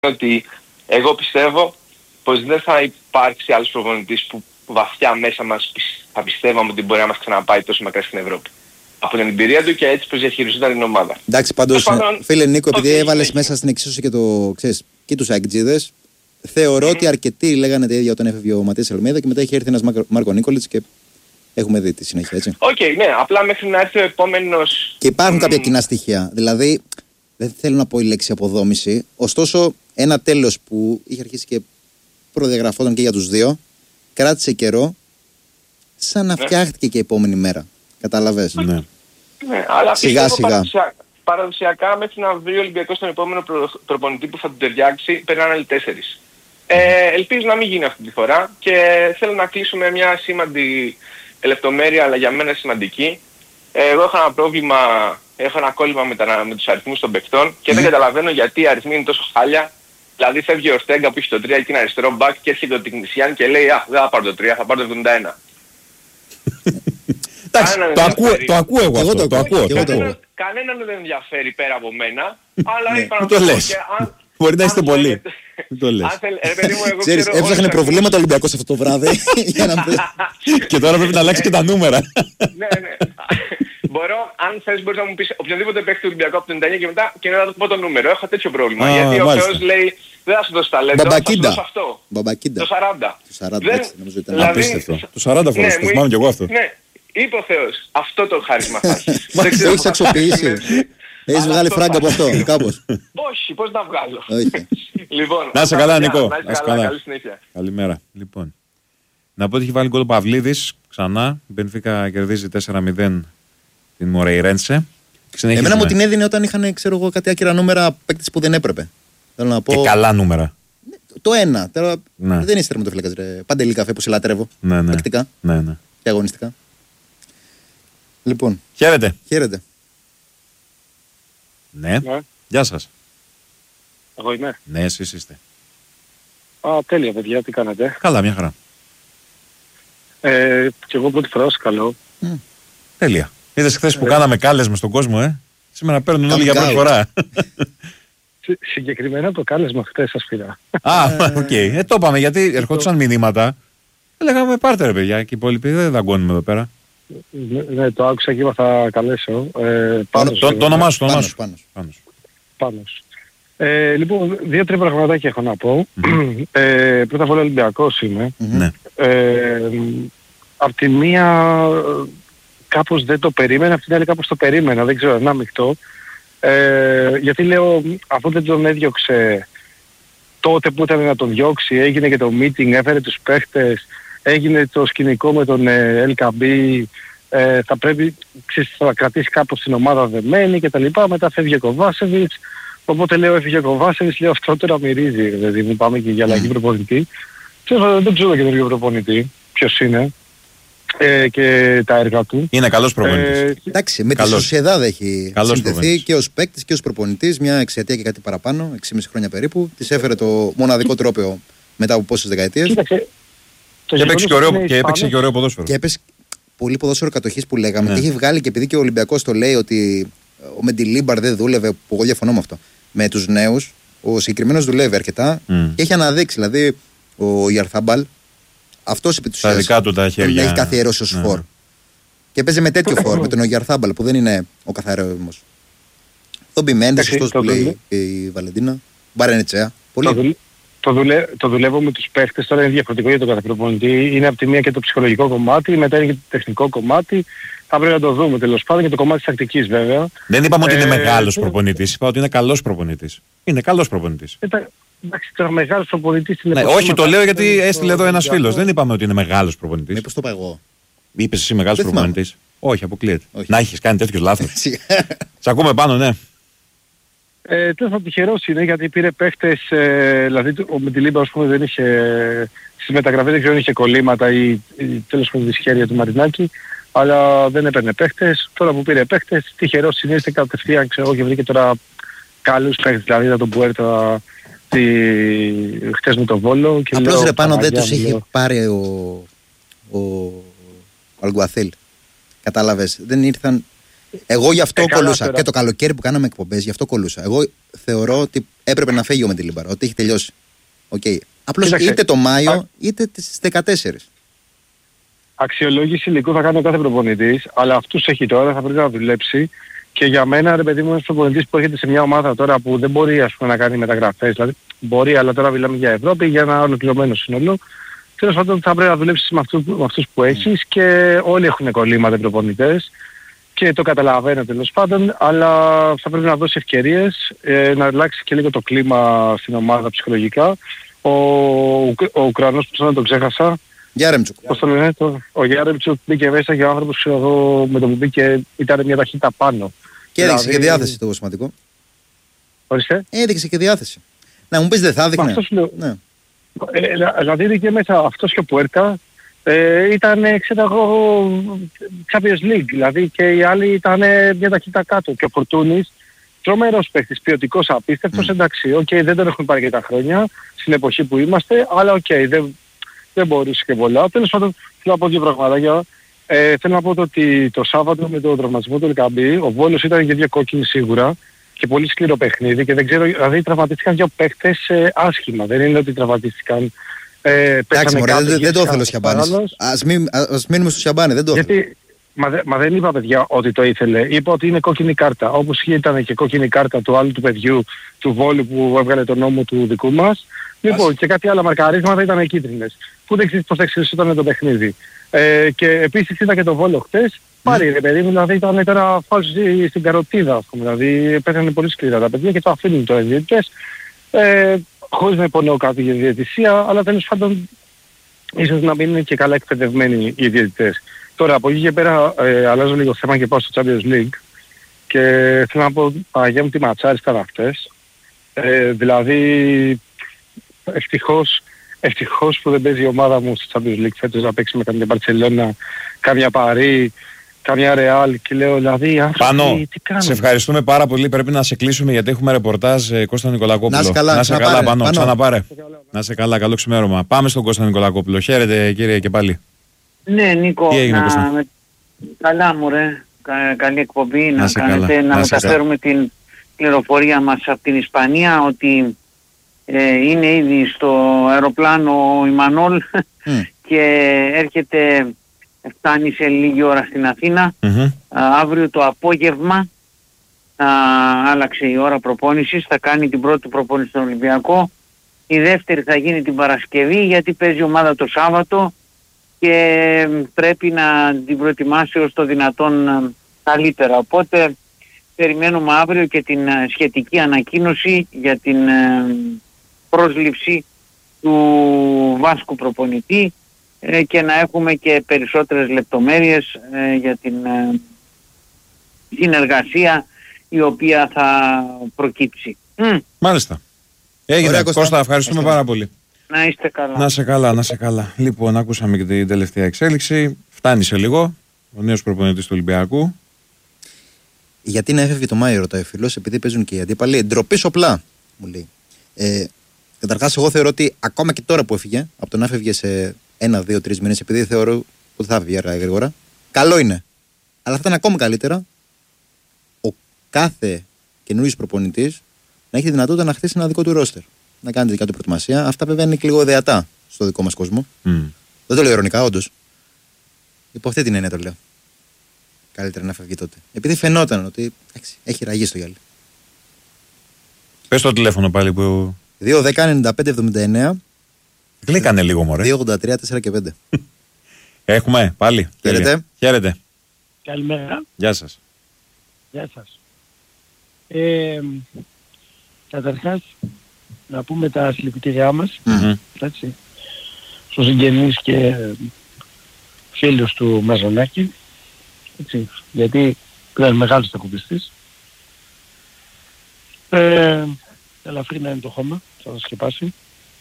ότι εγώ πιστεύω πως δεν θα υπάρξει άλλος προπονητής που βαθιά μέσα μας θα πιστεύαμε ότι μπορεί να μας ξαναπάει τόσο μακριά στην Ευρώπη. Από την εμπειρία του και έτσι πως διαχειριζόταν την ομάδα. Εντάξει, πάντως, φίλε Νίκο, επειδή έβαλες μέσα στην εξίσωση και τους αεκτζίδες, θεωρώ ότι αρκετοί λέγανε τα ίδια όταν έφευγε ο Ματίας Αλμέιδα και μετά είχε έρθει ένας Μάρκο Νίκολιτς και έχουμε δει τη συνέχεια, έτσι. Ναι, απλά μέχρι να έρθει ο επόμενος. Και υπάρχουν κάποια κοινά στοιχεία. Δηλαδή, δεν θέλω να πω η λέξη αποδόμηση, ωστόσο, ένα τέλος που είχε αρχίσει και προδιαγραφόταν και για τους δύο, κράτησε καιρό, σαν να φτιάχτηκε και η επόμενη μέρα. Κατάλαβες. Ναι, αλλά σιγά σιγά. Παραδοσιακά μέχρι να βρει ο Ολυμπιακός τον επόμενο προπονητή που θα του ταιριάξει, περνάνε άλλοι 4. Ελπίζω να μην γίνει αυτή τη φορά και θέλω να κλείσω με μια σήμαντη λεπτομέρεια, αλλά για μένα σημαντική. Εγώ έχω ένα πρόβλημα, έχω ένα κόλλημα με τους αριθμούς των παικτών και δεν καταλαβαίνω γιατί οι αριθμοί είναι τόσο χάλια. Δηλαδή φεύγει ο Ορτέγκα που έχει το 3 και είναι αριστερό μπακ και έρχεται ο Τικνησιάν και λέει δεν θα πάρω το 3, θα πάρω το 71. Εντάξει, το ακούω εγώ αυτό. Κανέναν δεν ενδιαφέρει πέρα από μένα, αλλά είπα να το λες. Μπορεί να είστε πολλοί. Το λες. Ξέρεις, έψαχνε προβλήματα Ολυμπιακός αυτό το βράδυ. Και τώρα πρέπει να αλλάξει και τα νούμερα. Ναι. Μπορώ, αν θες μπορείς να μου πεις οποιοδήποτε παίχτη του Ολυμπιακού από το 99 και μετά και να του πω το νούμερο. Έχω τέτοιο πρόβλημα. Γιατί ο Θεός λέει δεν θα σου δώσει ταλέντο, θα σου δώσω αυτό. Μπαμπακίντα. Το 40. Το 40 έτσι νομίζω ήταν. Απίστευτο. Το 40 φορές, το θυμάμαι κι εγώ αυτό. Ναι, είπε ο Θεός. Αυτό το χάρισμα θα έχεις. Το έχεις αξιοποιήσει. Έχεις βγάλει φράγκα από αυτό, κάπως. Όχι, πώς να βγάλω. Λοιπόν, να είσαι καλά, Νικό. Να είσαι καλά, καλή συνέχεια. Καλημέρα. Λοιπόν, να πω ότι έχει βάλει γκολ ο Παυλίδης ξανά. Η Μπενφίκα κερδίζει 4-0 την Μορεϊρένσε. Εμένα μου την έδινε όταν είχαν, ξέρω εγώ, κάτι άκυρα νούμερα παίκτες που δεν έπρεπε. Θέλω να πω. Και καλά νούμερα. Το ένα. Τώρα δεν είσαι τερματοφύλακας, ρε. Παντελή Καφέ που σε λατρεύω. Τακτικά. Ναι. Και αγωνιστικά. Λοιπόν. Χαίρετε. Ναι. Γεια σας. Εγώ είμαι. Ναι, εσείς είστε. Τέλεια παιδιά, τι κάνετε. Καλά, μια χαρά. Και εγώ πρώτη φορά καλό. Τέλεια. Είδες χθες που κάναμε κάλεσμα στον κόσμο, Σήμερα παίρνουν όλοι για πρώτη φορά. Συγκεκριμένα το κάλεσμα χθες σας πήρα. Οκ. Το είπαμε γιατί ερχόντουσαν μηνύματα. Λέγαμε πάρτε ρε παιδιά και οι υπόλοιποι δεν δαγκώνουμε εδώ πέρα. Ναι, το άκουσα και είπα θα καλέσω. Το όνομά σου. Πάνος. Λοιπόν, 2-3 πραγματάκια έχω να πω. Πρώτα απ' όλα Ολυμπιακός είμαι. Απ' τη μία κάπως δεν το περίμενα, απ' την άλλη κάπως το περίμενα, δεν ξέρω, να μειχτώ. Γιατί λέω, αφού δεν τον έδιωξε τότε που ήταν να τον διώξει, έγινε και το meeting, έφερε τους παίχτες, έγινε το σκηνικό με τον LKB, θα πρέπει, θα κρατήσει κάπως την ομάδα δεμένη και τα λοιπά, μετά φεύγει ο Κοβάσεβιτς, οπότε λέω έφυγε ο Κοβάσεβιτς, λέω αυτό τώρα μυρίζει, δηλαδή μου πάμε και για αλλαγή προπονητή. Δεν ξέρω και τον προπονητή, ποιος είναι. Και τα έργα του. Είναι καλός προπονητής. Εντάξει, με τη Σοσιεδάδ έχει συνδεθεί και ως παίκτης και ως προπονητής, μια εξαιτία και κάτι παραπάνω, 6,5 χρόνια περίπου. Της έφερε το μοναδικό τρόπαιο μετά από πόσες δεκαετίες. Και έπαιξε και ωραίο ποδόσφαιρο. Και έπαιξε πολύ ποδόσφαιρο κατοχής που λέγαμε. Και έχει βγάλει και επειδή και ο Ολυμπιακός το λέει ότι ο Μεντιλίμπαρ δεν δούλευε, που εγώ διαφωνώ με αυτό, με τους νέους. Ο συγκεκριμένος δουλεύει αρκετά και έχει αναδείξει. Δηλαδή ο Ιαρθάμπαλ. Αυτός επί τους δικά του τα χέρια έχει καθιερώσει ως φορ. Και παίζει με τέτοιο φορ, με τον Ογιαρθάμπαλ που δεν είναι ο καθαρός. Τον Πιμέντε, σωστός που λέει η Βαλεντίνα. Μπαρενιτσέα. Το δουλεύω με τους παίχτες, τώρα είναι διαφορετικό για τον κάθε προπονητή. Είναι από τη μία και το ψυχολογικό κομμάτι, μετά είναι και το τεχνικό κομμάτι. Θα πρέπει να το δούμε τέλος πάντων και το κομμάτι της τακτικής βέβαια. Δεν είπαμε ότι είναι μεγάλος προπονητής, είπα ότι είναι καλός προπονητής. Είναι καλός προπονητής. Εντάξει, τώρα μεγάλος προπονητής είναι. Ναι, όχι, το λέω γιατί έστειλε εδώ ένας φίλος. Δεν είπαμε ότι είναι μεγάλος προπονητής. Μήπως το είπα εγώ. Είπες εσύ μεγάλος προπονητής. Όχι, αποκλείεται. Να έχεις κάνει τέτοιος λάθος. Σ' ακούμε πάνω, ναι. Τέλος τυχερός είναι γιατί πήρε παίχτες, δηλαδή ο Μεντιλίμπα, ας πούμε, δεν είχε, στις μεταγραφές δεν ξέρω αν είχε κολλήματα ή τέλος πάντων τη σχέδια του Μαρινάκη, αλλά δεν έπαιρνε παίχτες. Τώρα που πήρε παίχτες, τυχερός είναι, είστε κατευθείαν, ξέρω, και βρήκε τώρα καλούς παίχτες, δηλαδή ήταν τον Πουέρτα χτες με τον Βόλο. Απλώς ρε πάνω δεν τους είχε πάρει ο Αλγκουαθίλ. Κατάλαβες, δεν ήρθαν. Εγώ γι' αυτό κολούσα. Τώρα. Και το καλοκαίρι που κάναμε εκπομπές, γι' αυτό κολούσα. Εγώ θεωρώ ότι έπρεπε να φύγει ο Μεντιλίμπαρ, ότι έχει τελειώσει. Okay. Απλώς είτε το Μάιο είτε στις 14. Αξιολόγηση υλικού θα κάνει ο κάθε προπονητής, αλλά αυτούς έχει τώρα, θα πρέπει να δουλέψει. Και για μένα, ρε παιδί μου, ένας προπονητής που έρχεται σε μια ομάδα τώρα που δεν μπορεί, ας πούμε, να κάνει μεταγραφές, δηλαδή μπορεί, αλλά τώρα μιλάμε για Ευρώπη, για ένα ολοκληρωμένο σύνολο. Τέλος πάντων θα πρέπει να δουλέψεις με αυτούς που έχεις και όλοι έχουν κολλήματα οι προπονητές και το καταλαβαίνω τέλος πάντων, αλλά θα πρέπει να δώσει ευκαιρίες, να αλλάξει και λίγο το κλίμα στην ομάδα ψυχολογικά. Ο Ουκρανός που σαν τον ξέχασα, Γιάρεμτσουκ. πώς το λένε, ο Γιάρεμτσουκ μπήκε μέσα και ο άνθρωπος εδώ με το που μπήκε ήταν μια ταχύτητα πάνω. Και έδειξε και διάθεση, το σημαντικό. Ορίστε. Έδειξε και διάθεση. Να μου πεις δεν θα έδειχνε. Αυτό σου λέω. Ναι. Δηλαδή είναι μέσα αυτός και ο Πουέρκα ήταν, ξέρω εγώ, Champions League. Δηλαδή και οι άλλοι ήταν μια ταχύτητα κάτω. Και ο Φορτούνης, τρομερός παίκτης, ποιοτικός, απίστευτος, εντάξει, δεν τον έχουν πάρει και τα χρόνια στην εποχή που είμαστε, αλλά δεν μπορούσε και πολλά. Τέλος πάντων, θέλω να πω δύο πραγματάκια. Θέλω να πω ότι το Σάββατο με τον τραυματισμό του Ελκαμπή, ο Βόλος ήταν και δύο κόκκινοι σίγουρα και πολύ σκληρό παιχνίδι και δεν ξέρω, δηλαδή τραυματίστηκαν δύο παίχτες άσχημα. Δεν είναι ότι τραυματίστηκαν. Εντάξει, μωρέ, δεν το ήθελε ο Σιαμπάνης. Ας μείνουμε στο Σιαμπάνη, δεν το ήθελε. Μα δεν είπα, παιδιά, ότι το ήθελε. Είπα ότι είναι κόκκινη κάρτα. Όπως ήταν και κόκκινη κάρτα του άλλου του παιδιού, του Βόλου που έβγαλε τον νόμο του δικού μας. Λοιπόν, και κάτι άλλα μαρκαρίσματα ήταν κίτρινες. Που δεν ξέρεις πώς θα εξελισσόταν το παιχνίδι. Και επίσης είδα και το Βόλο χτες. Πάλι ρε παιδί μου, δηλαδή ήταν τώρα φάουλ στην καροτίδα, ας πούμε. Δηλαδή πέθανε πολύ σκληρά τα παιδιά και το αφήνουν τώρα οι διαιτητές. Χωρίς να υπονοώ κάτι για διαιτησία, αλλά τέλος πάντων ίσως να μην είναι και καλά εκπαιδευμένοι οι διαιτητές. Τώρα από εκεί και πέρα αλλάζω λίγο θέμα και πάω στο Champions League και θέλω να πω Παναγία μου τι ματσάρις ήταν αυτές. Δηλαδή ευτυχώς που δεν παίζει η ομάδα μου στο Champions League φέτος να παίξει με καμιά Μπαρτσελώνα, καμιά Παρί, καμιά Ρεάλ και λέω δηλαδή Πάνο, σε ευχαριστούμε πάρα πολύ. Πρέπει να σε κλείσουμε γιατί έχουμε ρεπορτάζ Κώστα Νικολακόπουλο. Να σε καλά, Πάνο, ξαναπάρε. Να σε καλά, καλό ξημέρωμα. Πάμε στον Κώστα Νικολακόπουλο. Χαίρετε κύριε και πάλι. Ναι, Νίκο, καλά μωρέ, καλή εκπομπή, να κάνετε, να μεταφέρουμε την πληροφορία μας από την Ισπανία ότι είναι ήδη στο αεροπλάνο ο Ιμανόλ και φτάνει σε λίγη ώρα στην Αθήνα. Αύριο το απόγευμα άλλαξε η ώρα προπόνησης, θα κάνει την πρώτη προπόνηση στον Ολυμπιακό, η δεύτερη θα γίνει την Παρασκευή γιατί παίζει ομάδα το Σάββατο και πρέπει να την προετοιμάσει ως το δυνατόν καλύτερα. Οπότε περιμένουμε αύριο και την σχετική ανακοίνωση για την πρόσληψη του Βάσκου προπονητή και να έχουμε και περισσότερες λεπτομέρειες για την συνεργασία η οποία θα προκύψει. Μάλιστα. Έγινε. Κώστα, ευχαριστούμε πάρα πολύ. Να είστε καλά. Να σε καλά, να σε καλά. Λοιπόν, ακούσαμε και την τελευταία εξέλιξη. Φτάνει σε λίγο ο νέος προπονητής του Ολυμπιακού. Γιατί να έφευγε το Μάιο, ρωτάει ο φίλος, επειδή παίζουν και οι αντίπαλοι. Ντροπή σοπλά, μου λέει. Καταρχάς, εγώ θεωρώ ότι ακόμα και τώρα που έφυγε, από το να έφευγε σε 1, 2, 3 μήνες, επειδή θεωρώ ότι θα βγει γρήγορα, καλό είναι. Αλλά θα ήταν ακόμα καλύτερα ο κάθε καινούριος προπονητής να έχει τη δυνατότητα να χτίσει ένα δικό του ρόστερ. Να κάνει τη δικιά του προετοιμασία. Αυτά βέβαια είναι και λίγο ιδεατά στο δικό μας κόσμο. Δεν το λέω ειρωνικά, όντως. Υπό αυτή την έννοια το λέω. Καλύτερα να φεύγει τότε. Επειδή φαινόταν ότι έχει ραγεί στο γυαλί. Πες το τηλέφωνο πάλι που. 2-10-95-79. Κλίκανε λίγο μωρέ. 2-83-4 και 5. Έχουμε πάλι. Χαίρετε. Καλημέρα. Γεια σας. Γεια σας. Καταρχάς να πούμε τα συλληπιτήριά μας στους συγγενείς και φίλους του Μαζονάκη, έτσι, γιατί ήταν μεγάλος τακουμπιστής. Ελαφρύ να είναι το χώμα, θα το σκεπάσει.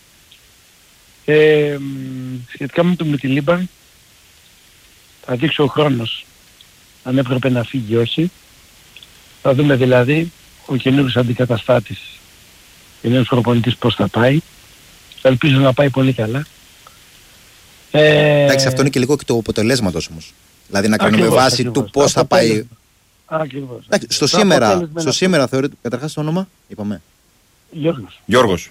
Σχετικά με το Μεντιλίμπαρ, θα δείξει ο χρόνος αν έπρεπε να φύγει ή όχι. Θα δούμε δηλαδή ο καινούργιος αντικαταστάτης, ο καινούργιος προπονητής πώς θα πάει. Ελπίζω να πάει πολύ καλά. Εντάξει, αυτό είναι και λίγο και το αποτελέσματος όμως. Δηλαδή να κάνουμε βάση του πώς θα πάει. Ακριβώς. Στο σήμερα θεωρείται, καταρχάς το όνομα, είπαμε. Γιώργος.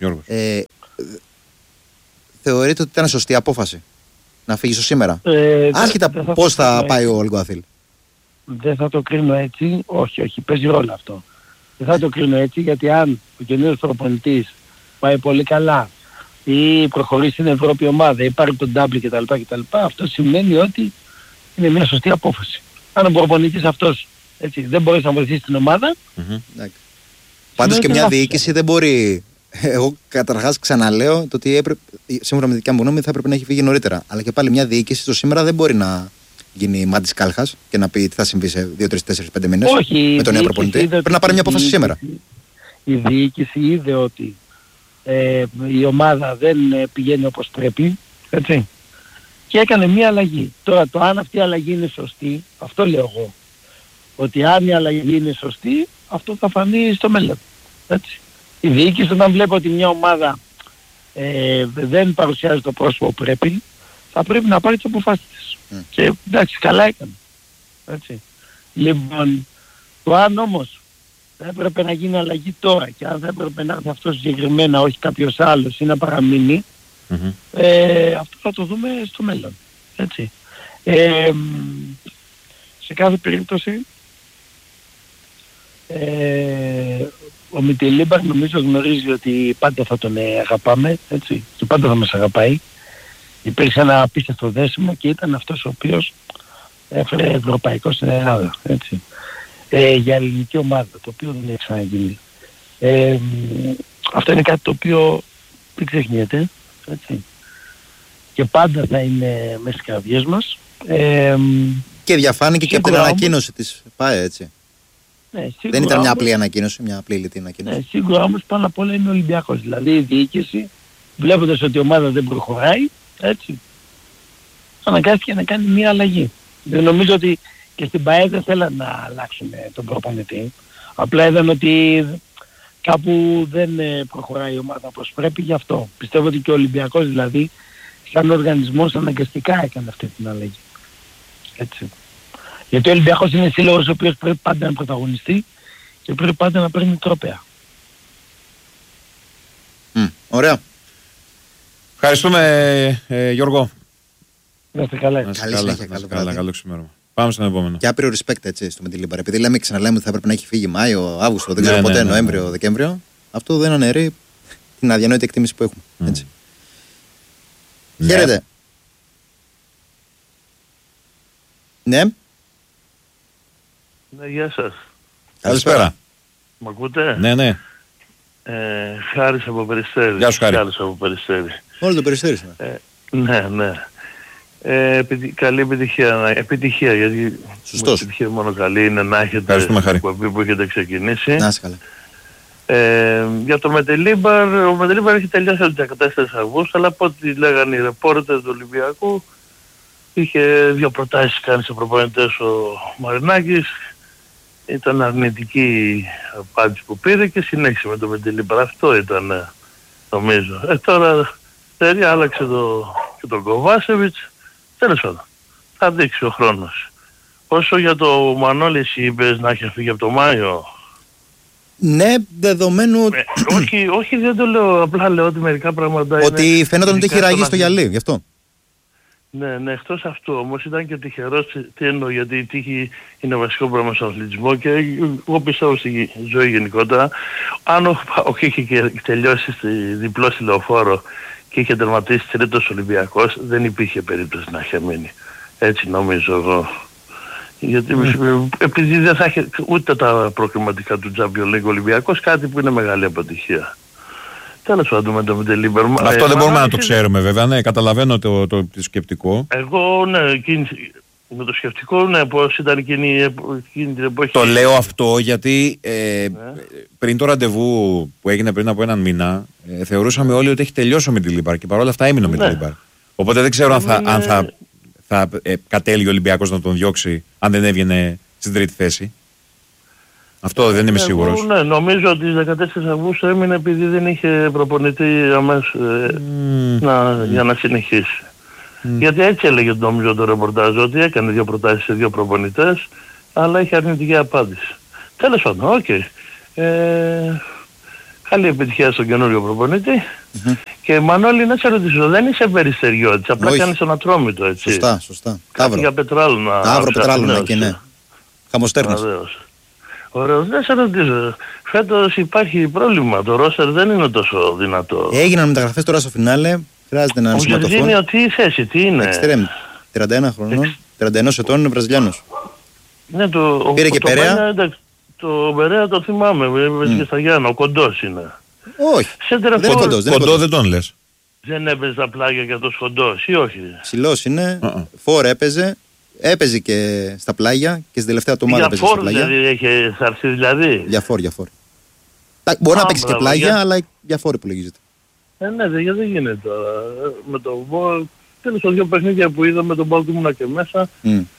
Θεωρείτε ότι ήταν σωστή απόφαση να φύγει στο σήμερα? Άσχετα πώς θα πάει ο Ολγκοάθιλ. Δεν θα το κρίνω έτσι. Όχι, παίζει ρόλο αυτό. Δεν θα το κρίνω έτσι, γιατί αν ο καινούργιος προπονητής πάει πολύ καλά ή προχωρήσει στην Ευρώπη ομάδα ή πάρει τον double κτλ. Αυτό σημαίνει ότι είναι μια σωστή απόφαση. Αν ο προπονητής αυτός δεν μπορεί να βοηθήσει την ομάδα. Πάντως και μια διοίκηση δεν μπορεί. Εγώ καταρχάς ξαναλέω το ότι σύμφωνα με τη δικιά μου γνώμη θα έπρεπε να έχει φύγει νωρίτερα. Αλλά και πάλι μια διοίκηση το σήμερα δεν μπορεί να γίνει μάτις κάλχας και να πει τι θα συμβεί σε 2, 3, 4, 5 μήνες με τον νέο προπονητή. Πρέπει να πάρει μια απόφαση σήμερα. Η διοίκηση είδε ότι η ομάδα δεν πηγαίνει όπως πρέπει, έτσι, και έκανε μια αλλαγή. Τώρα το αν αυτή η αλλαγή είναι σωστή, αυτό λέω εγώ. Ότι αν η αλλαγή είναι σωστή, αυτό θα φανεί στο μέλλον. Έτσι. Η διοίκηση όταν βλέπει ότι μια ομάδα δεν παρουσιάζει το πρόσωπο που πρέπει, θα πρέπει να πάρει τις αποφάσεις της. Και εντάξει, καλά έκανε. Έτσι. Λοιπόν, το αν όμως θα έπρεπε να γίνει αλλαγή τώρα και αν θα έπρεπε να έρθει αυτό συγκεκριμένα, όχι κάποιος άλλος, ή να παραμείνει, αυτό θα το δούμε στο μέλλον. Έτσι. Σε κάθε περίπτωση, ο Μιτιλίμπαρ νομίζω γνωρίζει ότι πάντα θα τον αγαπάμε, έτσι, και πάντα θα μας αγαπάει. Υπήρξε ένα απίστευτο δέσιμο και ήταν αυτός ο οποίος έφερε ευρωπαϊκό στην Ελλάδα, έτσι. Για ελληνική ομάδα, το οποίο δεν έχει ξαναγίνει. Αυτό είναι κάτι το οποίο δεν ξεχνιέται, έτσι. Και πάντα θα είναι μέσα στις καρδιές μας. Και διαφάνηκε και από την ανακοίνωση της ΠΑΕ, έτσι. Ναι, δεν ήταν μια απλή ανακοίνωση, μια απλή λιτή ανακοίνωση. Ναι, σίγουρα όμως πάνω απ' όλα είναι ο Ολυμπιακός. Δηλαδή η διοίκηση, βλέποντας ότι η ομάδα δεν προχωράει, έτσι, αναγκάστηκε να κάνει μια αλλαγή. Δεν νομίζω ότι και στην ΠΑΕ δεν θέλαν να αλλάξουν τον προπονητή. Απλά είδαν ότι κάπου δεν προχωράει η ομάδα όπως πρέπει, γι' αυτό. Πιστεύω ότι και ο Ολυμπιακός δηλαδή, σαν οργανισμός, αναγκαστικά έκανε αυτή την αλλαγή. Έτσι. Γιατί ο Ολυμπιακός είναι σύλλογος ο οποίος πρέπει πάντα να πρωταγωνιστεί και πρέπει πάντα να παίρνει τρόπαια. Ωραία. Ευχαριστούμε, Γιώργο. Να είστε καλά. Καλό ξημέρωμα. Πάμε στον επόμενο. Και άπειρο respect, έτσι, στο Μεντιλίμπαρ. Επειδή ξαναλέμε ότι θα έπρεπε να έχει φύγει Μάιο, Αύγουστο, δεν ξέρω ποτέ, Νοέμβριο, Δεκέμβριο, αυτό δεν αναιρεί την αδιανόητη εκτίμηση που έχουμε. Έτσι. Χαίρετε. Ναι. Ναι, γεια σας. Καλησπέρα. Μ' ακούτε? Ναι. Χάρης από Περιστέρι. Γεια σου, Χάρη. Από Περιστέρι. Όλο το Περιστέρι. Ναι. Καλή επιτυχία, γιατί σωστός. επιτυχία μόνο καλή είναι να έχετε την εκπομπή που έχετε ξεκινήσει. Να είσαι καλά. Για το Μεντιλίμπαρ, ο Μεντιλίμπαρ έχει τελειώσει το 14 Αυγούστου, αλλά από ό,τι λέγανε οι ρεπόρτερ του Ολυμπιακού, είχε 2 προτάσεις κάνει σε προπονητές ο Μαρινάκης. Ήταν αρνητική η απάντηση που πήρε και συνέχισε με το Μεντιλίμπαρ. Αυτό ήταν, νομίζω. Τώρα άλλαξε και τον Κοβάσεβιτς. Τέλος πάντων, θα δείξει ο χρόνος. Όσο για το Μανώλη, εσύ είπες να έχει φύγει από το Μάιο. Ναι, δεδομένου. Όχι, δεν το λέω. Απλά λέω ότι μερικά πράγματα ότι φαίνονταν ότι είχε ραγεί στο γυαλί, γι' αυτό. Ναι, εκτός αυτού όμως ήταν και τυχερός. Τι εννοώ, γιατί η τύχη είναι βασικό πράγμα στον αθλητισμό και εγώ πιστεύω στη ζωή γενικότερα. Αν είχε και τελειώσει διπλό στη Λεωφόρο και είχε τερματίσει τρίτος Ολυμπιακός, δεν υπήρχε περίπτωση να είχε μείνει. Έτσι νομίζω εγώ. Γιατί επειδή δεν θα είχε ούτε τα προκριματικά του Champions League Ολυμπιακός, κάτι που είναι μεγάλη αποτυχία. Τέλος πάντων με το Μεντιλίμπαρ. Αυτό δεν μπορούμε να το ξέρουμε βέβαια, ναι, καταλαβαίνω το σκεπτικό. Εγώ ναι, με το σκεπτικό, ναι, πώς ήταν εκείνη την εποχή. Το λέω αυτό γιατί πριν το ραντεβού που έγινε πριν από έναν μήνα, θεωρούσαμε όλοι ότι έχει τελειώσει ο Μεντιλίμπαρ και παρόλα αυτά έμεινε ο Μεντιλίμπαρ. Οπότε δεν ξέρω αν θα κατέληγε ο Ολυμπιακός να τον διώξει αν δεν έβγαινε στην τρίτη θέση. Αυτό δεν είμαι σίγουρος. Ναι, νομίζω ότι στις 14 Αυγούστου έμεινε επειδή δεν είχε προπονητή αμέσως για να συνεχίσει. Γιατί έτσι έλεγε νομίζω το ρεπορτάζ, ότι έκανε 2 προτάσεις σε 2 προπονητές αλλά είχε αρνητική απάντηση. Τέλος πάντων, οκ. Καλή επιτυχία στον καινούριο προπονητή. Και Μανώλη, να σε ρωτήσω, δεν είσαι περιστεριώτης, απλά κάνεις τον Ατρόμητο, έτσι. Σωστά. Κάτι για πετράλωνα. Ταύρο πετράλωνα και ναι. Χαμοστέρνας. Ωραίος. Δεν σε ρωτήσω, φέτος υπάρχει πρόβλημα, το ρόστερ δεν είναι τόσο δυνατό. Έγιναν μεταγραφές τώρα στο φινάλε, χρειάζεται να ενσωματωθούν. Ο Ζερζίνιο τι θέση, τι είναι? Εξτρέμ, 31 χρονών, 31 ετών, είναι Βραζιλιάνος. Ναι, πήρε και Περέα. Το Περέα το θυμάμαι, και στα Γιάννα, ο κοντός είναι. Όχι, δεν είναι κοντός. Κοντό δεν τον λες. Δεν έπαιζε στα πλάγια και αυτός κοντός ή όχι? Ψηλός είναι, φόρ έπαιζε και στα πλάγια και στην τελευταία του ομάδα έπαιζε στα πλάγια. Για φόρ δηλαδή έχει αρθεί δηλαδή? Για φόρ. Μπορεί να παίξει και πλάγια, αλλά για φόρ υπολογίζεται. Ναι, γιατί δεν γίνεται τώρα. Με το Μπολ, τέλος τα 2 παιχνίδια που είδα με τον Μπολ που ήμουνα και μέσα,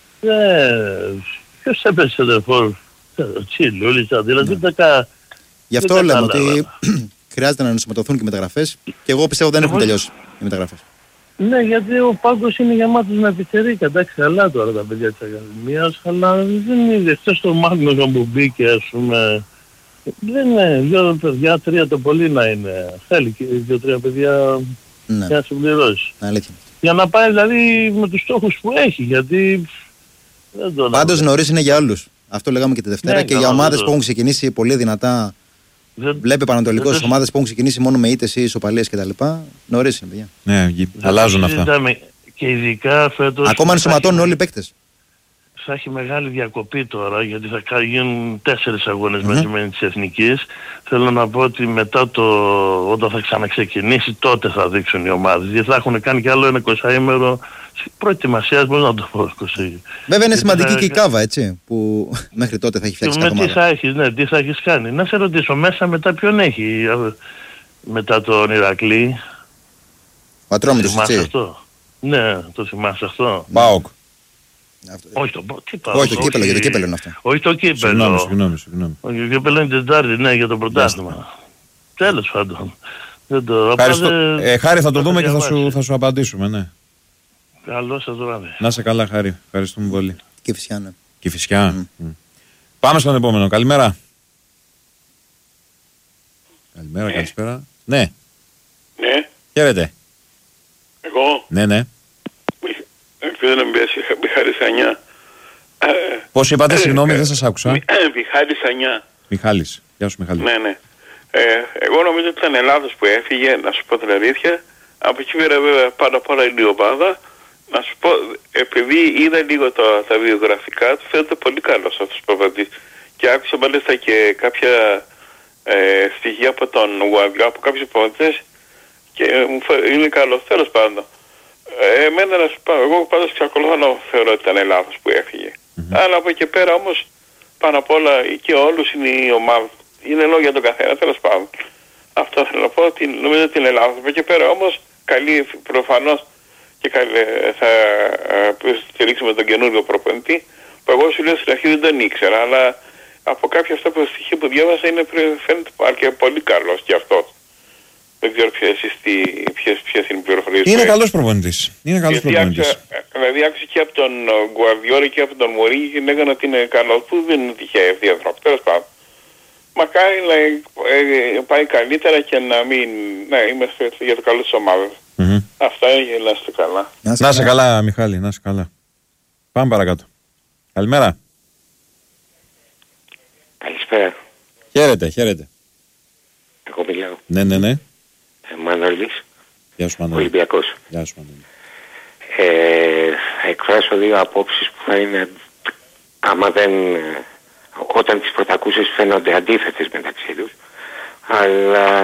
ποιος έπαιζε σε φόρ? Τσιλούλιτσα, δηλαδή γι' αυτό λέμε ότι χρειάζεται να ενσωματωθούν και οι μεταγραφές και εγώ πιστεύω δεν έχουν τελειώσει οι μεταγραφές. Ναι, γιατί ο πάγκος είναι γεμάτος με επιθερήκα, εντάξει, καλά τώρα τα παιδιά της Ακαδημίας, αλλά δεν είναι εκτός το Μάγνος που μπήκε, ας πούμε, δεν είναι 2 παιδιά, 3 το πολύ να είναι, θέλει και 2-3 παιδιά να συμπληρώσει. Αλήθεια. Για να πάει δηλαδή με τους στόχους που έχει, γιατί δεν το πάντως νωρίς είναι για όλους. Αυτό λέγαμε και τη Δευτέρα και για ομάδες που έχουν ξεκινήσει πολύ δυνατά. Βλέπει Πανατολικός ομάδες που έχουν ξεκινήσει μόνο με ήττες ή ισοπαλίες κτλ. Νωρίς είναι, παιδιά. Ναι, αλλάζουν αυτά. Και ειδικά φέτος. Ακόμα ενσωματώνουν όλοι οι παίκτες. Θα έχει μεγάλη διακοπή τώρα, γιατί θα γίνουν 4 αγώνες με της Εθνικής. Θέλω να πω ότι μετά όταν θα ξαναξεκινήσει, τότε θα δείξουν οι ομάδες. Γιατί θα έχουν κάνει κι άλλο ένα 20ημερο προετοιμασίας, πώς να το πω. Βέβαια είναι σημαντική και η Κάβα, έτσι, που μέχρι τότε θα έχει φτιάξει κάθε ομάδα. Τι θα έχεις κάνει. Να σε ρωτήσω, μέσα μετά ποιον έχει, μετά τον Ηρακλή? Ο Ατρόμητος, έτσι. Αυτό. Ναι, το θυμάσαι αυτό? ΠΑΟΚ. Όχι το κύπελο, για το κύπελο είναι αυτό. Όχι το κύπελο. Συγγνώμη. Το κύπελο είναι Τετάρτη, ναι, για το πρωτάθλημα. Τέλος πάντων. Χάρη, θα το δούμε και θα σου απαντήσουμε, ναι. Καλό σας βράδυ. Να είσαι καλά, Χάρη. Ευχαριστούμε πολύ. Κηφισιά, ναι. Κηφισιά. Πάμε στον επόμενο. Καλημέρα. Καλησπέρα. Ναι. Ναι. Χαίρετε. Εγώ. Ναι. Ελπίζω να μην πέσει Μιχάλης Ανιά. Πώς είπατε, συγγνώμη, δεν σας άκουσα. Μιχάλης Ανιά. Μιχάλης. Γεια σου, Μιχάλη. Ναι. Εγώ νομίζω ότι ήταν λάθος που έφυγε, να σου πω την αλήθεια. Από εκεί πέρα βέβαια πάνω απ' όλα είναι η ομάδα. Να σου πω, επειδή είδα λίγο τα βιογραφικά του, φαίνεται πολύ καλός αυτός ο προπονητής. Και άκουσα μάλιστα και κάποια στοιχεία από τον Γουαρδιόλα, από κάποιους προπονητές, και είναι καλός, τέλος πάντων. Εμένα να σου πω, εγώ πάντως εξακολουθώ να θεωρώ ότι ήταν λάθος που έφυγε. Αλλά από εκεί πέρα όμως, πάνω απ' όλα και όλους είναι η ομάδα. Είναι λόγια για τον καθένα, τέλος πάντων. Αυτό θέλω να πω, ότι νομίζω ότι είναι λάθος. Από εκεί πέρα όμως, καλή προφανώς και θα στηρίξουμε τον καινούργιο προπονητή, που εγώ σου λέω στην αρχή δεν τον ήξερα, αλλά από κάποια αυτά που στοιχεία που διάβασα φαίνεται και πολύ καλός και αυτός. Δεν ξέρω ποιες είναι οι πληροφορίες. Είναι καλός προπονητής. Δηλαδή άκουσε και από τον Γκουαρδιόλα και από τον Μωρίγη και λέγανε ότι είναι καλός, που δεν είναι τυχαία αυτοί οι άνθρωποι. Τέλος πάντων. Μακάρι να πάει καλύτερα και να είμαστε για το καλό της ομάδας. Αυτά είναι, να είστε καλά. Να είστε καλά, Μιχάλη, να είστε καλά. Πάμε παρακάτω. Καλημέρα. Καλησπέρα. Χαίρετε. Εγώ μιλάω. Ναι. Μανώλης. Γεια σου, Μανώλη. Ολυμπιακός. Γεια σου, Μανώλη. Θα εκφράσω 2 απόψεις που θα είναι, άμα δεν, όταν τις πρωτακούσεις φαίνονται αντίθετες μεταξύ τους, αλλά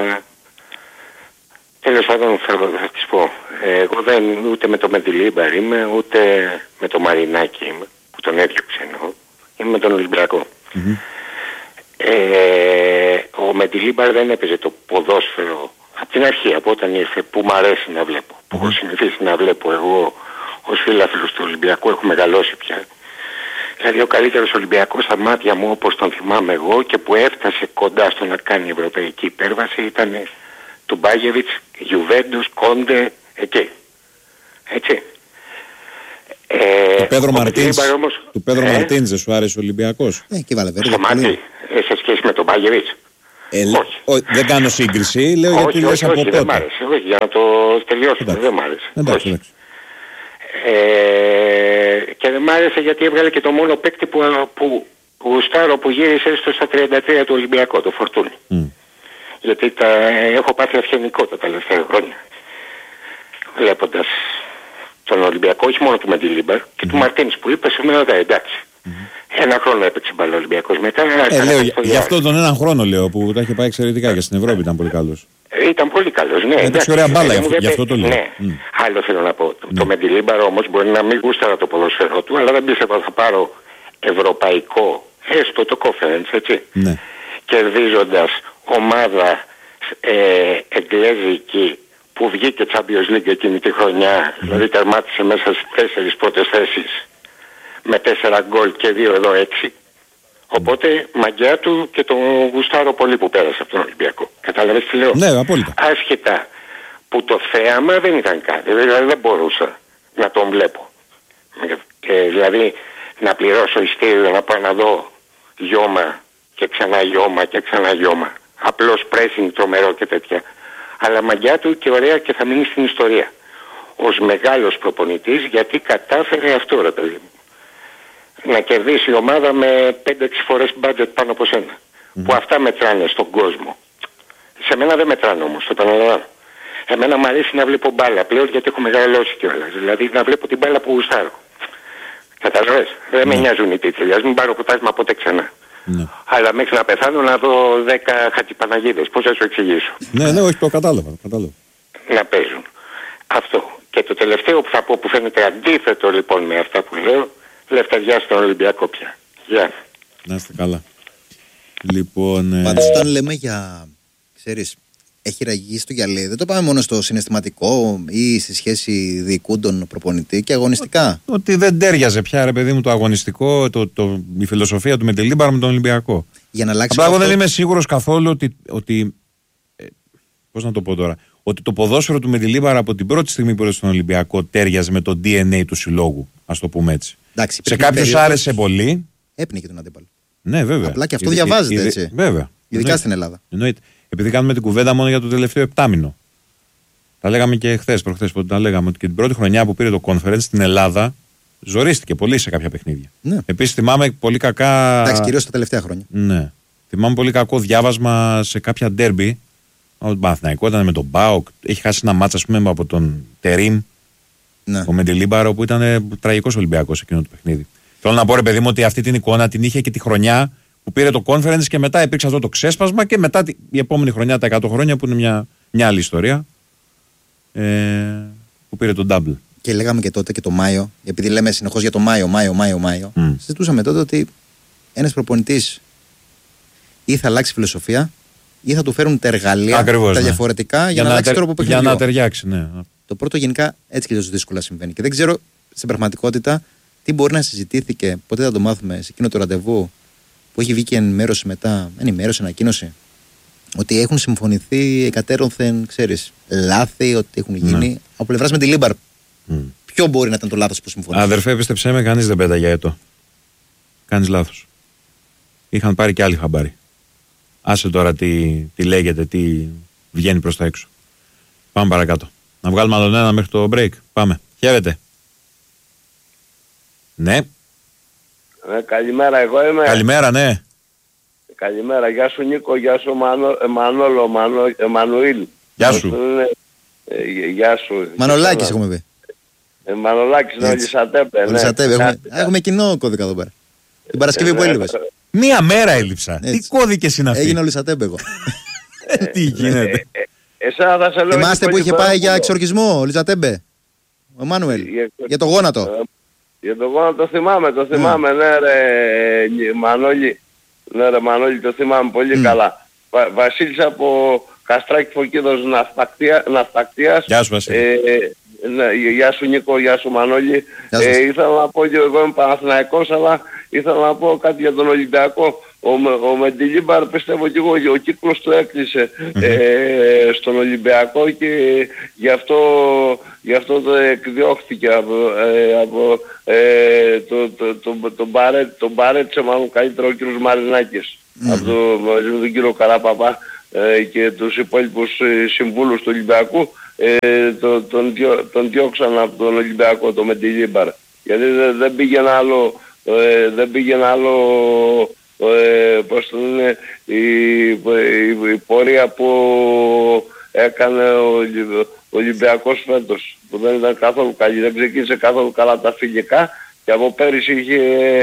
τέλος πάντων θα τις πω. Εγώ δεν ούτε με το Μεντιλίμπαρ είμαι, ούτε με το Μαρινάκι είμαι, που τον έδιωξε εννοώ. Είμαι με τον Ολυμπιακό. Ο Μεντιλίμπαρ δεν έπαιζε το ποδόσφαιρο από την αρχή, από όταν ήρθε, που μου αρέσει να βλέπω, που έχω συνηθίσει να βλέπω εγώ ως φίλαθλος του Ολυμπιακού, έχω μεγαλώσει πια. Δηλαδή ο καλύτερος Ολυμπιακός στα μάτια μου, όπως τον θυμάμαι εγώ, και που έφτασε κοντά στο να κάνει ευρωπαϊκή υπέρβαση, ήταν του Μπάγεβιτς, Γιουβέντους, Κόντε, εκεί. Έτσι. Του Πέδρο Μαρτίνς δεν σου άρεσε ο Ολυμπιακός? Και βάλε Βέρντερ. Στο μάτι, σε σχέση με τον Μπάγεβιτς. Όχι. Δεν κάνω σύγκριση, λέω γιατί λες από πότε. Δεν μ' άρεσε, όχι, για να το τελειώσουμε, δεν μ' άρεσε. Εντάξει. Και δεν μ' άρεσε γιατί έβγαλε και το μόνο παίκτη που γουστάρω που γύρισε στα 33 του Ολυμπιακού, το Φορτούνι. Γιατί έχω πάθει αυγενικό τα τελευταία χρόνια. Βλέποντας τον Ολυμπιακό, όχι μόνο του Μεντιλίμπαρ και του Μαρτίνς που είπε, σήμερα εντάξει. Ένα χρόνο έπαιξε μπάλα ο Ολυμπιακός. Μετά λέω, γι' αυτό τον έναν χρόνο λέω που τα είχε πάει εξαιρετικά και στην Ευρώπη ήταν πολύ καλός. Ήταν πολύ καλός, ναι. Έπαιξε ωραία μπάλα, γι' αυτό το λέω. Ναι. Άλλο θέλω να πω. Το Μεντιλίμπαρ όμως μπορεί να μην γούσταρα το ποδοσφαίρο του, αλλά δεν πίστευα θα πάρω ευρωπαϊκό, έστω το conference, έτσι. Ναι. Κερδίζοντας ομάδα εγγλέζικη που βγήκε Champions League εκείνη τη χρονιά, δηλαδή τερμάτισε μέσα στις 4 πρώτες θέσεις με 4 γκολ και 2 εδώ 6. Οπότε μαγκιά του και τον γουστάρω πολύ που πέρασε από τον Ολυμπιακό. Κατάλαβες τι λέω? Ναι, απόλυτα. Άσχετα που το θέαμα δεν ήταν κάτι, δηλαδή δεν μπορούσα να τον βλέπω. Δηλαδή να πληρώσω ειστήριο να πάω να δω γιώμα και ξανά γιώμα και ξανά γιώμα. Απλώς pressing τρομερό και τέτοια. Αλλά μαγιά του και ωραία και θα μείνει στην ιστορία. Ως μεγάλος προπονητής, γιατί κατάφερε αυτό, ρε παιδί μου. Να κερδίσει η ομάδα με 5-6 φορές budget πάνω από σένα. Που αυτά μετράνε στον κόσμο. Σε μένα δεν μετράνε όμως, το επαναλαμβάνω. Εμένα μου αρέσει να βλέπω μπάλα πλέον γιατί έχω μεγαλώσει κιόλας. Δηλαδή να βλέπω την μπάλα που γουστάρω. Καταλαβες. Δεν με νοιάζουν οι τίτλοι. Ας μην πάρω ποτάσμα ποτέ ξανά. Ναι. Αλλά μέχρι να πεθάνω να δω 10 Χατζηπαναγίδες. Πώς θα σου εξηγήσω? Ναι, όχι, το κατάλαβα. Να παίζουν. Αυτό. Και το τελευταίο που θα πω που φαίνεται αντίθετο λοιπόν με αυτά που λέω, λευτεριά στον Ολυμπιακό πια. Γεια. Να είστε καλά. Λοιπόν... Πάντως όταν λέμε για, ξέρεις, έχει ραγίσει το γυαλί, δεν το πάμε μόνο στο συναισθηματικό ή στη σχέση διοικούντων προπονητή και αγωνιστικά. Ότι δεν τέριαζε πια, ρε παιδί μου, το αγωνιστικό, η φιλοσοφία του Μεντιλίμπαρ με τον Ολυμπιακό. Για να αλλάξει. Απλά εγώ δεν είμαι σίγουρος καθόλου ότι πώς να το πω τώρα, ότι το ποδόσφαιρο του Μεντιλίμπαρ από την πρώτη στιγμή που ήρθε στον Ολυμπιακό τέριαζε με το DNA του συλλόγου, ας το πούμε έτσι. Εντάξει, σε κάποιους άρεσε πολύ. Έπνιγε τον αντίπαλο. Ναι, βέβαια. Απλά και αυτό διαβάζεται έτσι. Βέβαια. Ειδικά στην Ελλάδα. Εννοείται. Επειδή κάνουμε την κουβέντα μόνο για το τελευταίο επτάμηνο. Τα λέγαμε και προχθές, που τα λέγαμε ότι και την πρώτη χρονιά που πήρε το conference στην Ελλάδα ζορίστηκε πολύ σε κάποια παιχνίδια. Ναι. Επίσης θυμάμαι πολύ κακά. Εντάξει, κυρίως τα τελευταία χρόνια. Ναι. Θυμάμαι πολύ κακό διάβασμα σε κάποια ντέρμπι. Ο Παναθηναϊκός ήταν με τον ΠΑΟΚ. Έχει χάσει ένα μάτσα, ας πούμε, από τον Τερίμ. Ναι. Ο Μεντιλίμπαρο που ήταν τραγικός Ολυμπιακός εκείνο το παιχνίδι. Θέλω να πω, ρε παιδί μου, ότι αυτή την εικόνα την είχε και τη χρονιά που πήρε το conference και μετά υπήρξε αυτό το ξέσπασμα και μετά η επόμενη χρονιά, τα 100 χρόνια που είναι μια άλλη ιστορία, που πήρε τον double. Και λέγαμε και τότε και το Μάιο, επειδή λέμε συνεχώς για το Μάιο, συζητούσαμε τότε ότι ένας προπονητής ή θα αλλάξει φιλοσοφία ή θα του φέρουν τα εργαλεία, ακριβώς, τα διαφορετικά για να αλλάξει τρόπο παιχνιδιού. Για να ταιριάξει, ναι. Το πρώτο γενικά έτσι και τόσο δύσκολα συμβαίνει. Και δεν ξέρω στην πραγματικότητα τι μπορεί να συζητήθηκε, ποτέ θα το μάθουμε σε εκείνο το ραντεβού που έχει βγει και ενημέρωση, ανακοίνωση, ότι έχουν συμφωνηθεί εκατέρωθεν, ξέρεις, λάθη, ότι έχουν γίνει από πλευράς Μεντιλίμπαρ. Ποιο μπορεί να ήταν το λάθος που συμφωνήθηκε? Αδερφέ, πίστεψέ με, κανείς δεν πέταγε ετώ. Κάνεις λάθος. Είχαν πάρει και άλλοι χαμπάρι. Άσε τώρα τι λέγεται, τι βγαίνει προς τα έξω. Πάμε παρακάτω. Να βγάλουμε άλλον ένα μέχρι το break. Πάμε. Χαίρετε. Ναι. Καλημέρα, εγώ είμαι. Καλημέρα, ναι. Καλημέρα, γεια σου Νίκο, γεια σου Μανώλο, Μανουήλ. Γεια σου. Γεια σου. Μανολάκης έχουμε πει. Μανολάκης, ναι, Λισατέπε. Έχουμε κοινό κώδικα εδώ πέρα. Την Παρασκευή που έλειπες. Μία μέρα έλειψα. Τι κώδικες είναι αυτοί? Έγινε ο Λισατέπε εγώ. Τι γίνεται? Εσένα θα σε λέω. Θυμάστε που είχε πάει για εξορκισμό ο Λισατέπε, ο Μάνουελ, για το γόνατο? Για το γόνατο θυμάμαι, ναι ρε Μανώλη. Ναι ρε Μανώλη, το θυμάμαι πολύ καλά. Βασίλης από Καστράκη Φωκίδος Ναυτακτίας. Γεια σου Βασίλη. Ναι, γεια σου Νίκο, γεια σου Μανώλη. Ήθελα να πω και εγώ είμαι Παναθηναϊκός, αλλά ήθελα να πω κάτι για τον Ολυμπιακό. Ο ο Μεντιλίμπαρ πιστεύω και εγώ, ο κύκλος του έκλεισε στον Ολυμπιακό και γι' αυτό το εκδιώχθηκε από τον παρέτησε μάλλον καλύτερα ο κύριος Μαρινάκης από τον κύριο Καραπαπά και τους υπόλοιπους συμβούλους του Ολυμπιακού. Τον διώξαν από τον Ολυμπιακό το Μεντιλίμπαρ, γιατί δεν πήγαινε άλλο πώς το λένε, η πορεία που έκανε ο Ολυμπιακός φέτος, που δεν ήταν καθόλου καλή, δεν ξεκίνησε καθόλου καλά τα φιλικά και από πέρυσι είχε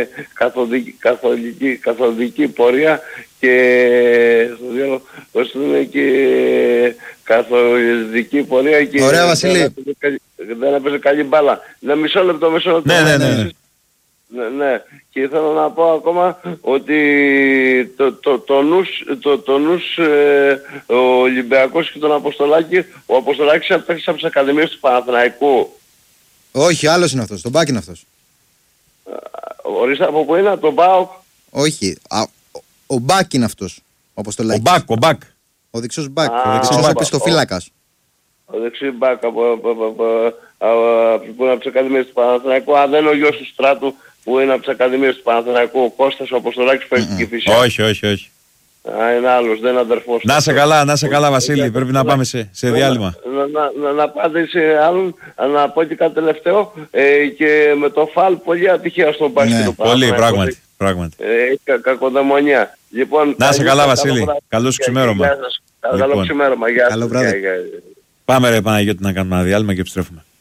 καθοδική πορεία και πώς το λένε, και καθοδική πορεία και ωραία, Βασίλη. δεν έπαιζε καλή μπάλα. Μισό λεπτό. Ναι, και θέλω να πω ακόμα ότι το νους ο Ολυμπιακός και τον Αποστολάκη, ο Αποστολάκης έπαιξε από τις ακαδημίες του Παναθηναϊκού. Όχι, άλλος είναι αυτός, τον Μπάκ είναι αυτός. Ορίστε από πού είναι, τον ΠΑΟΚ. Όχι, ο Μπάκ είναι αυτός, ο Αποστολάκης. Ο Μπάκ. Ο δεξιός Μπάκ, ο δεξιός επιστοφύλακας. Ο δεξιός Μπάκ που είναι από τις ακαδημίες του Παναθηναϊκού, αν δεν είναι ο γιος του Στράτου που είναι από τις ακαδημίες του Παναθηναϊκού, ο Κώστας, ο Αποστολάκης που έχει κυφίσει. Όχι. Είναι άλλος, δεν είναι αδερφός. Να σε καλά Βασίλη, πρέπει να πάμε σε διάλειμμα. Να πάτε σε άλλον, να πω και κάτι τελευταίο, και με το φαλ πολύ ατυχαία στον μπάσκετ. Πολύ, πράγματι. Κακοδαιμονία. Λοιπόν, να σε καλά Βασίλη, καλό σου ξημέρωμα. Καλό ξημέρωμα, γεια σας. Καλό βράδυ. Πάμε ρε Παναγιώτη να κάνουμε ένα διάλειμμα και επιστρέφουμε.